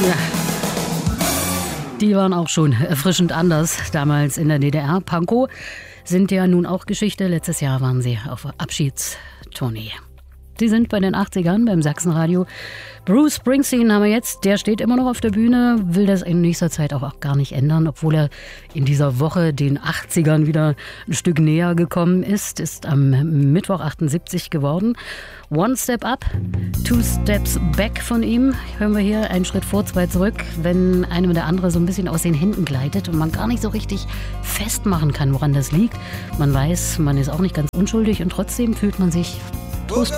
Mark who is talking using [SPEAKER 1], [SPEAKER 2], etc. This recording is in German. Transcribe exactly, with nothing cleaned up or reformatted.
[SPEAKER 1] Die waren auch schon erfrischend anders, damals in der D D R. Pankow sind ja nun auch Geschichte. Letztes Jahr waren sie auf Abschiedstournee. Sie sind bei den achtzigern beim Sachsenradio. Bruce Springsteen haben wir jetzt, der steht immer noch auf der Bühne, will das in nächster Zeit auch, auch gar nicht ändern, obwohl er in dieser Woche den achtzigern wieder ein Stück näher gekommen ist, ist am Mittwoch achtundsiebzig geworden. One Step Up, Two Steps Back von ihm, hören wir hier, einen Schritt vor, zwei zurück, wenn einem der andere so ein bisschen aus den Händen gleitet und man gar nicht so richtig festmachen kann, woran das liegt. Man weiß, man ist auch nicht ganz unschuldig und trotzdem fühlt man sich trostlos.